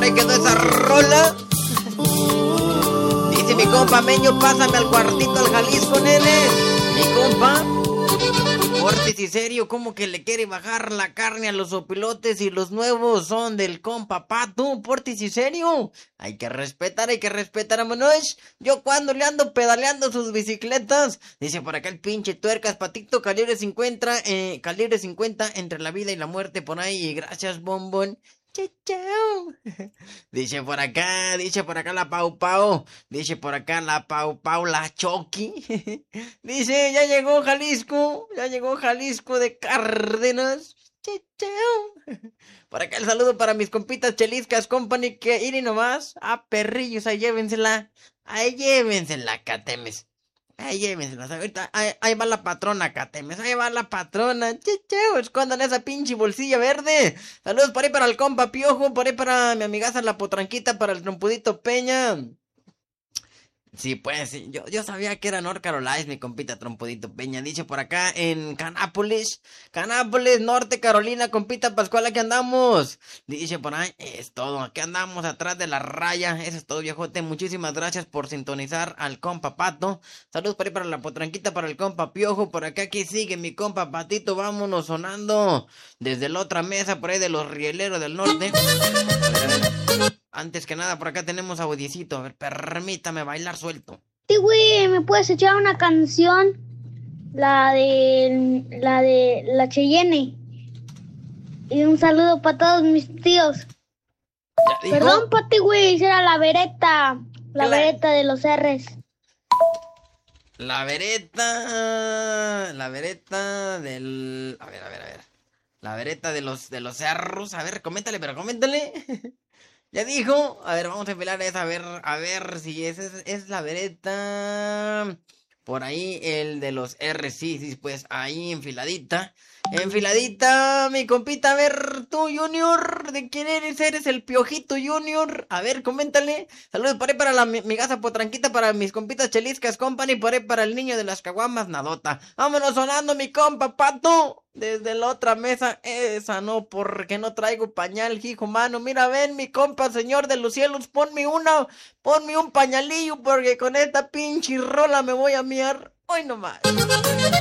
ahí quedó esa rola. Dice mi compa Meño, pásame al cuartito al Jalisco, nene. Mi compa Portis y Serio, como que le quiere bajar la carne a los opilotes y los nuevos son del compa Pato. Portis y Serio, hay que respetar, vámonos. Yo cuando le ando pedaleando sus bicicletas, dice por acá el pinche tuercas, Patito, calibre 50 entre la vida y la muerte por ahí. Gracias, bombón. Chao. Dice por acá la Pau Pau. Dice por acá la Pau Pau, la Choqui. Dice, ya llegó Jalisco de Cárdenas. Chao. Por acá el saludo para mis compitas Cheliscas Company, que iren nomás. Perrillos, ahí llévensela, Catemes. Ahí llévenselas, ahorita, ahí va la patrona, Catemes, ahí va la patrona. Chao, escondan esa pinche bolsilla verde. Saludos por ahí para el compa Piojo, por ahí para mi amigaza la Potranquita, para el Trompudito Peña. Sí, pues, sí. Yo sabía que era North Carolina, mi compita Trompudito Peña. Dice por acá en Canápolis, Norte Carolina, compita Pascual, aquí andamos. Dice por ahí, es todo, aquí andamos atrás de la raya. Eso es todo, viejote. Muchísimas gracias por sintonizar al compa Pato. Saludos por ahí para la Potranquita, para el compa Piojo. Por acá, aquí sigue mi compa Patito. Vámonos sonando desde la otra mesa, por ahí de los rieleros del norte. A ver. Antes que nada, por acá tenemos audiecito. A ver, permítame bailar suelto. Sí, güey, ¿me puedes echar una canción? La de la Cheyenne. Y un saludo para todos mis tíos. Perdón, Pati, güey, era la vereta. La vereta de los R's. La vereta del... A ver. La vereta de los cerros. A ver, coméntale. Ya dijo, a ver, vamos a enfilar esa, a ver si es la vereta. Por ahí el de los R, sí, pues ahí enfiladita, mi compita. A ver, tú, Junior, ¿de quién eres? Eres el Piojito Junior. A ver, coméntale. Saludos por ahí para la migaza Potranquita, para mis compitas Cheliscas Company, por ahí para el niño de las caguamas Nadota. Vámonos sonando, mi compa Pato. Desde la otra mesa, esa no, porque no traigo pañal, hijo mano. Mira, ven, mi compa, señor de los cielos, ponme un pañalillo, porque con esta pinche rola me voy a miar hoy nomás.